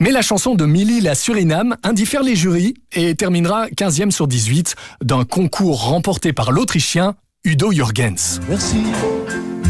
Mais la chanson de Milly la Suriname indiffère les jurys et terminera 15e sur 18 d'un concours remporté par l'Autrichien Udo Jürgens. Merci.